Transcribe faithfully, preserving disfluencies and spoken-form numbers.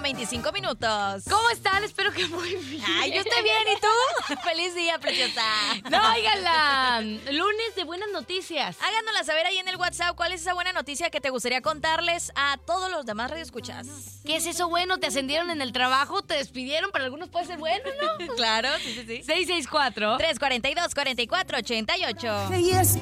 veinticinco minutos. ¿Cómo están? Espero que muy bien. Ay, yo estoy bien, ¿y tú? Feliz día, preciosa. No, óiganla. Lunes de buenas noticias. Háganosla saber ahí en el WhatsApp cuál es esa buena noticia que te gustaría contarles a todos los demás radioescuchas. ¿Qué es eso bueno? ¿Te ascendieron en el trabajo? ¿Te despidieron? Para algunos puede ser bueno, ¿no? Claro, sí, sí, sí. seis seis cuatro tres cuatro dos, cuatro cuatro ocho ocho. Y es